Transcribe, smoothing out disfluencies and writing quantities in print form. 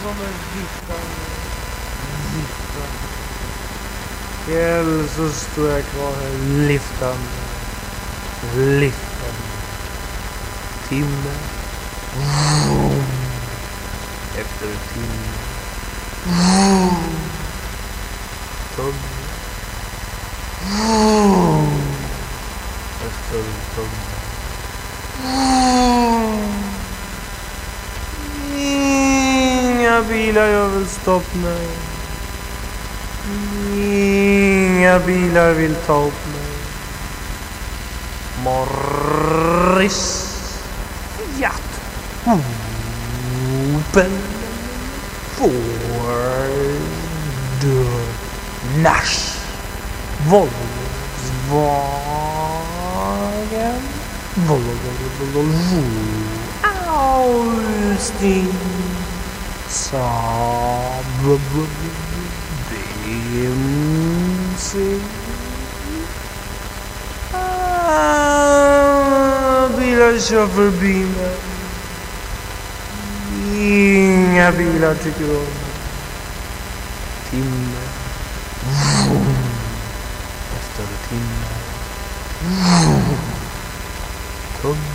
kommer viftande. Eller så står jag kvar här liftande. Timme. Efter timme. Tumme. Efter tumme. Inga bilar jag vill stoppa mig. Inga bilar vill ta upp mig. Morris Fiat Opel Ford Nash Volkswagen Volvo Austin Saab BMW bilar kör förbi mig. Inga bilar tycker om mig. Timme. Efter timme. Tumme.